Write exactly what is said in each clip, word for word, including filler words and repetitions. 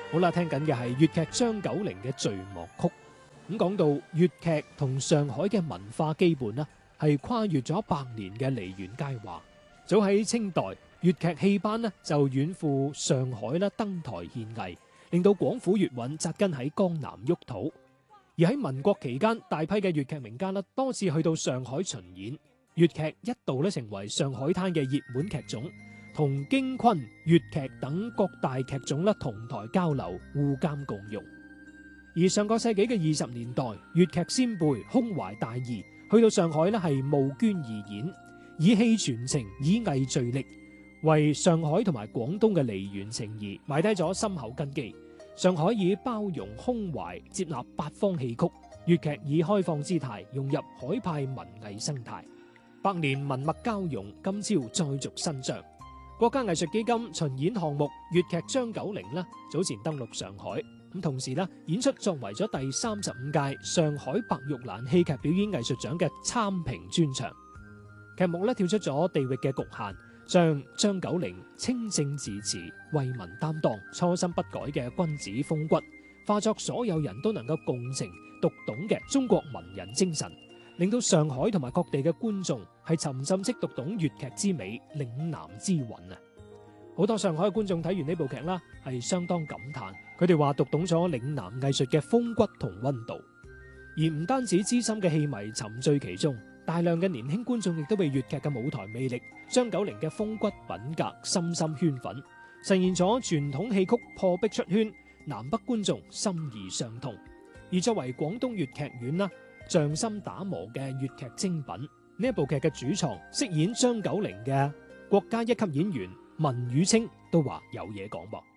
好啦，聽緊嘅係粵劇張九齡嘅序幕曲。咁講到粵劇同上海嘅文化基本呢，係跨越咗百年嘅梨園佳話。早喺清代，粵劇戲班呢就遠赴上海啦，登台獻藝，令到廣府粵韻扎根喺江南沃土。而喺民國期間，大批嘅粵劇名家啦多次去到上海巡演，粵劇一度咧成為上海灘嘅熱門劇種，同京昆、粵劇等各大劇種啦同台交流，互監共用。而上個世紀嘅二十年代，粵劇先輩胸懷大義，去到上海咧係募捐義演，以戲傳情，以藝聚力，為上海同埋廣東嘅梨園情誼埋低咗深厚根基。上海以包容胸懷接納八方戲曲，粵劇以開放姿態融入海派文藝生態，百年文物交融，今朝再續新章。國家藝術基金巡演項目粵劇張九齡呢早前登陸上海，咁同時呢演出作為咗第三十五屆上海白玉蘭戲劇表演藝術獎嘅參評專場。劇目呢跳出咗地域嘅局限，將張九齡清正自持、為民擔當、初心不改嘅君子風骨，化作所有人都能夠共情讀懂嘅中國文人精神，令到上海同埋各地嘅觀眾係沉浸式讀懂粵劇之美、嶺南之韻啊！好多上海嘅觀眾睇完呢部劇啦，係相當感嘆，佢哋話讀懂咗嶺南藝術嘅風骨同溫度，而唔單止資深嘅戲迷沉醉其中。大量嘅年輕觀眾亦都被粵劇嘅舞台魅力、張九齡嘅風骨品格深深圈粉，實現咗傳統戲曲破壁出圈，南北觀眾心意相通。而作為廣東粵劇院啦，匠心打磨嘅粵劇精品，呢一部劇嘅主創飾演張九齡嘅國家一級演員文宇清都話有嘢講噃。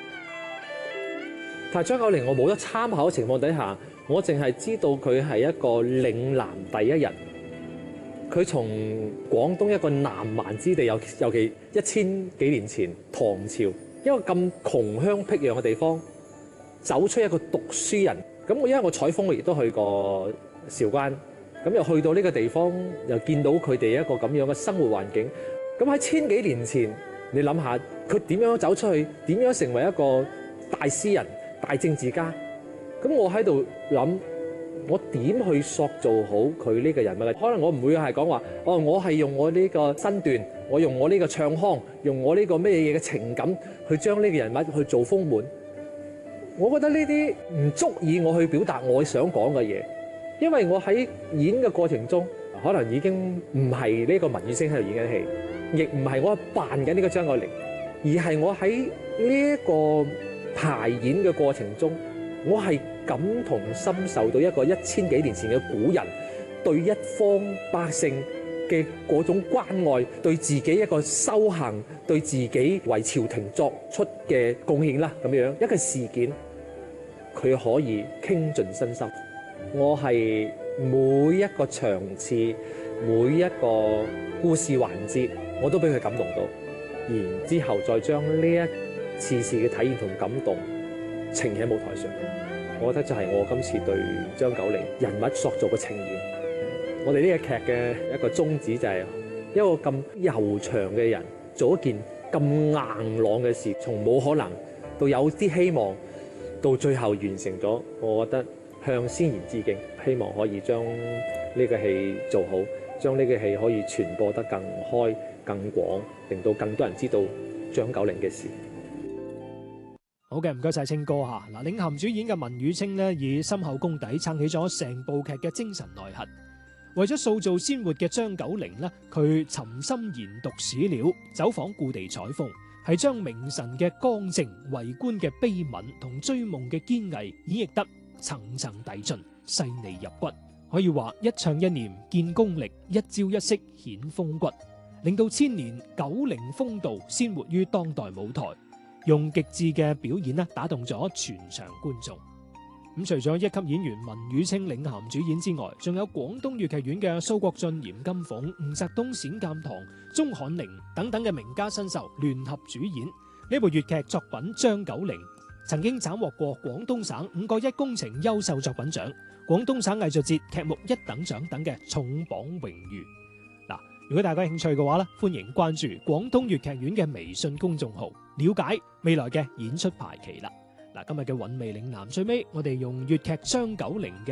但係張九齡我冇得參考嘅情況底下，我淨係知道佢係一個嶺南第一人。佢從廣東一個南蠻之地，尤尤其一千幾年前唐朝一個咁窮鄉僻壤嘅地方，走出一個讀書人。咁我因為我採風，我亦都去過韶關，咁又去到呢個地方，又見到佢哋一個咁樣嘅生活環境。咁喺千幾年前，你諗下佢點樣走出去，點樣成為一個大詩人、大政治家？咁我喺度諗。我點去塑造好佢呢個人物？可能我唔會係講話，哦，我係用我呢個身段，我用我呢個唱腔，用我呢個咩嘢嘅情感去將呢個人物去做豐滿。我覺得呢啲唔足以我去表達我想講嘅嘢，因為我喺演嘅過程中，可能已經唔係呢個文宇清喺度演緊戲，亦唔係我扮緊呢個張九齡，而係我喺呢一個排演嘅過程中，我係感同身受到一個一千幾年前嘅古人對一方百姓嘅嗰種關愛，對自己一個修行，對自己為朝廷作出嘅貢獻啦，咁樣一個事件，佢可以傾盡身心。我係每一個場次，每一個故事環節，我都俾佢感動到，然之後再將呢一次次嘅體驗同感動呈現喺舞台上。我覺得就係我今次對張九齡人物塑造嘅呈現。我哋呢個劇嘅一個宗旨就係一個咁悠長嘅人做一件咁硬朗嘅事，從冇可能到有啲希望，到最後完成咗。我覺得向先賢致敬，希望可以將呢個戲做好，將呢個戲可以傳播得更開、更廣，令到更多人知道張九齡嘅事。 好嘅，唔該晒清哥吓。嗱，領銜主演嘅文宇清呢，以深厚功底撐起咗成部劇嘅精神內核。為咗塑造鮮活嘅張九齡呢，佢沉心研讀史料，走訪故地採風，係將明臣嘅剛正、為官嘅悲憫同追夢嘅堅毅演繹得層層遞進、細膩入骨。可以話一唱一念見功力，一招一式顯風骨，令到千年九齡風度鮮活於當代舞台。用極致嘅表演咧，打動咗全場觀眾。咁除咗一級演員文宇清領銜主演之外，仲有廣東粵劇院嘅蘇國進、嚴金鳳、吳澤東、冼鑑堂、鐘漢寧等等嘅名家新秀聯合主演呢部粵劇作品《張九齡》，曾經斬獲過廣東省五個一工程優秀作品獎、廣東省藝術節劇目一等獎等嘅重磅榮譽。嗱，如果大家有興趣嘅話咧，歡迎關注廣東粵劇院嘅微信公眾號，了解未來嘅演出排期啦。 嗱，今日嘅韻味嶺南最尾，我哋用粵劇張九齡嘅